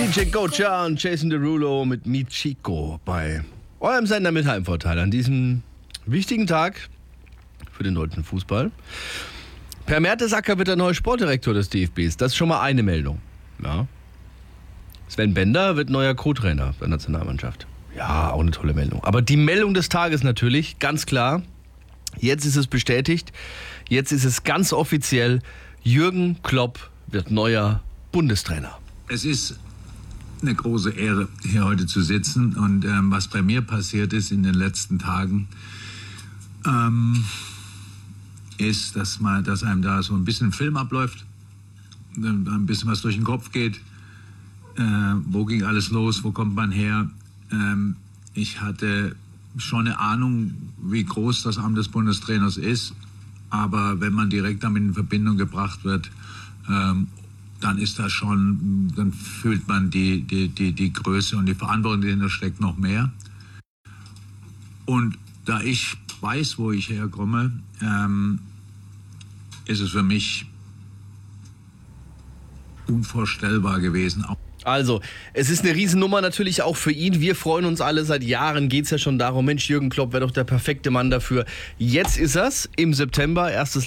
DJ Gocha und Jason Derulo mit Michiko bei eurem Sender mit Heimvorteil an diesem wichtigen Tag für den deutschen Fußball. Per Mertesacker wird der neue Sportdirektor des DFBs. Das ist schon mal eine Meldung. Ja. Sven Bender wird neuer Co-Trainer der Nationalmannschaft. Ja, auch eine tolle Meldung. Aber die Meldung des Tages natürlich, ganz klar, jetzt ist es bestätigt, jetzt ist es ganz offiziell, Jürgen Klopp wird neuer Bundestrainer. Es ist eine große Ehre, hier heute zu sitzen. Und was bei mir passiert ist in den letzten Tagen, ist, dass einem da so ein bisschen Film abläuft, ein bisschen was durch den Kopf geht. Wo ging alles los? Wo kommt man her? Ich hatte schon eine Ahnung, wie groß das Amt des Bundestrainers ist. Aber wenn man direkt damit in Verbindung gebracht wird, dann ist das schon, dann fühlt man die Größe und die Verantwortung, die dahinter steckt, noch mehr. Und da ich weiß, wo ich herkomme, ist es für mich unvorstellbar gewesen. Also, es ist eine Riesennummer natürlich auch für ihn. Wir freuen uns alle. Seit Jahren geht es ja schon darum, Mensch, Jürgen Klopp wäre doch der perfekte Mann dafür. Jetzt ist er's im September, erstes